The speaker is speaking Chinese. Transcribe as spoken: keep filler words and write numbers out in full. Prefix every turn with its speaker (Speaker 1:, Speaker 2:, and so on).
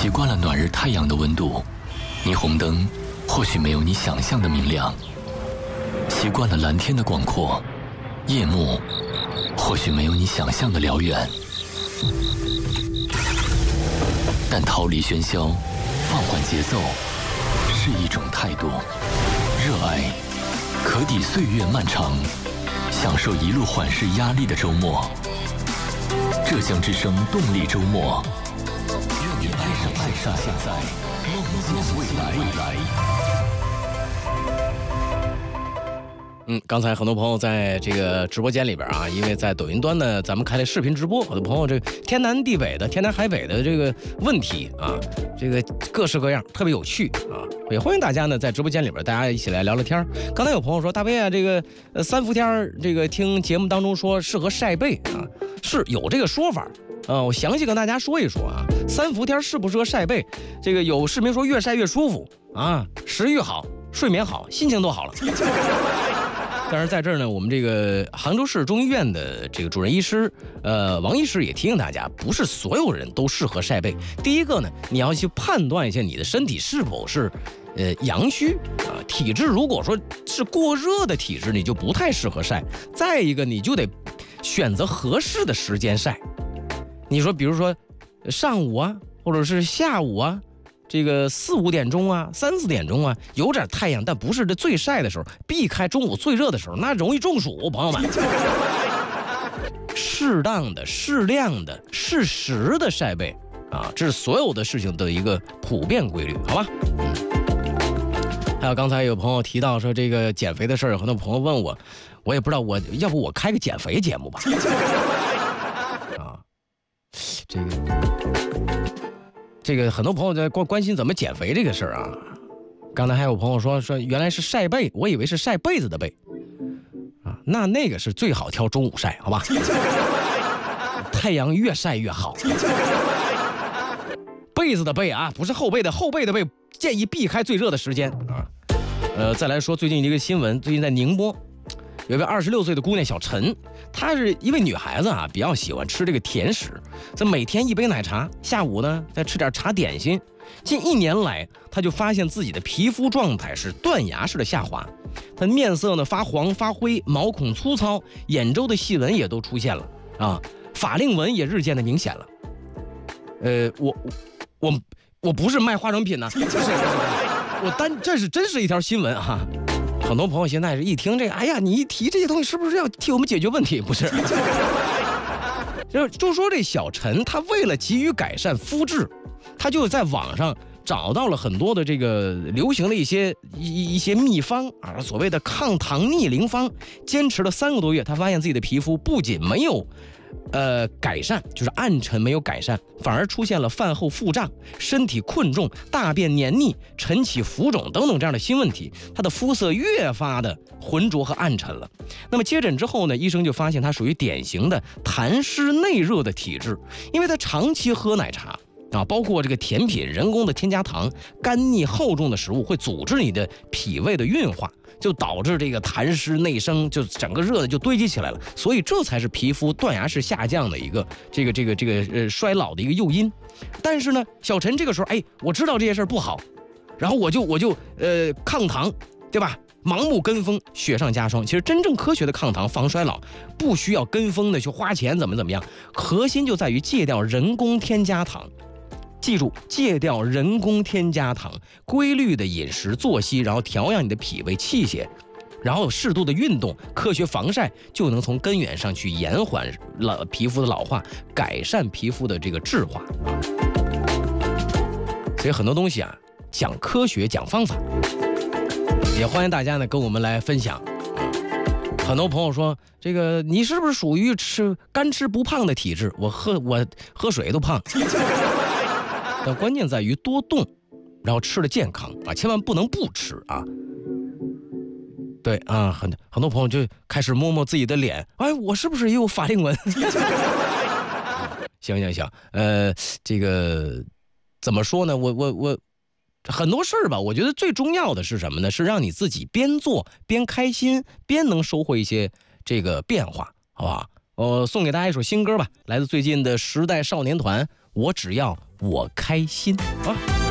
Speaker 1: 习惯了暖日太阳的温度，霓虹灯或许没有你想象的明亮；习惯了蓝天的广阔，夜幕或许没有你想象的辽远。但逃离喧嚣，放缓节奏，是一种态度。热爱可抵岁月漫长，享受一路缓释压力的周末。浙江之声动力周末，愿你爱上爱上现在，梦见未来。未来
Speaker 2: 嗯，刚才很多朋友在这个直播间里边啊，因为在抖音端呢，咱们开了视频直播，很多朋友这天南地北的、天南海北的这个问题啊，这个各式各样，特别有趣啊，也欢迎大家呢在直播间里边大家一起来聊聊天。刚才有朋友说，大飞啊，这个呃三伏天这个听节目当中说适合晒背啊，是有这个说法。呃，我详细跟大家说一说啊，三伏天适不适合晒背？这个有市民说越晒越舒服啊，食欲好，睡眠好，心情都好了。但是在这儿呢，我们这个杭州市中医院的这个主任医师，呃，王医师也提醒大家，不是所有人都适合晒背。第一个呢，你要去判断一下你的身体是否是，呃，阳虚啊，体质如果说是过热的体质，你就不太适合晒。再一个，你就得选择合适的时间晒。你说，比如说上午啊，或者是下午啊。这个四五点钟啊，三四点钟啊，有点太阳，但不是这最晒的时候，避开中午最热的时候，那容易中暑，朋友们。适当的、适量的、适时的晒背啊，这是所有的事情的一个普遍规律，好吧？嗯。还有刚才有朋友提到说这个减肥的事儿，有很多朋友问我，我也不知道我，要不我开个减肥节目吧？啊，这个。这个很多朋友在关关心怎么减肥这个事儿啊，刚才还有朋友说说原来是晒被，我以为是晒被子的被，啊，那那个是最好挑中午晒，好吧？太阳越晒越好。被子的被啊，不是后背的后背的背，建议避开最热的时间啊。呃，再来说最近一个新闻，最近在宁波。有一位二十六岁的姑娘小陈，她是一位女孩子啊，比较喜欢吃这个甜食，这每天一杯奶茶，下午呢再吃点茶点心。近一年来，她就发现自己的皮肤状态是断崖式的下滑，她面色呢发黄发灰，毛孔粗糙，眼周的细纹也都出现了啊，法令纹也日渐的明显了。呃，我我我不是卖化妆品呢、啊，不是，我单这是真是一条新闻啊。很多朋友现在是一听这个，哎呀，你一提这些东西，是不是要替我们解决问题？不是，就就说这小陈，他为了急于改善肤质，他就在网上找到了很多的这个流行的一些一一些秘方啊，所谓的抗糖逆龄方，坚持了三个多月，他发现自己的皮肤不仅没有。呃，改善就是暗沉没有改善，反而出现了饭后腹胀、身体困重、大便黏腻、晨起浮肿等等这样的新问题，他的肤色越发的浑浊和暗沉了。那么接诊之后呢，医生就发现他属于典型的痰湿内热的体质，因为他长期喝奶茶啊，包括这个甜品、人工的添加糖、干腻厚重的食物，会阻滞你的脾胃的运化。就导致这个痰湿内生，就整个热的就堆积起来了，所以这才是皮肤断崖式下降的一个这个这个这个呃衰老的一个诱因。但是呢，小陈这个时候，哎，我知道这些事儿不好，然后我就我就呃抗糖，对吧？盲目跟风，雪上加霜。其实真正科学的抗糖防衰老，不需要跟风的去花钱怎么怎么样，核心就在于戒掉人工添加糖。记住，戒掉人工添加糖，规律的饮食作息，然后调养你的脾胃气血，然后适度的运动，科学防晒，就能从根源上去延缓老皮肤的老化，改善皮肤的这个质化。所以很多东西啊，讲科学，讲方法，也欢迎大家呢跟我们来分享。很多朋友说，这个你是不是属于吃干吃不胖的体质？我喝我喝水都胖。但关键在于多动，然后吃的健康啊，千万不能不吃啊。对啊，很很多朋友就开始摸摸自己的脸，哎，我是不是也有法令纹？行行行，呃，这个怎么说呢？我我我很多事儿吧，我觉得最重要的是什么呢？是让你自己边做边开心，边能收获一些这个变化，好吧？我送给大家一首新歌吧，来自最近的时代少年团，我只要我开心啊。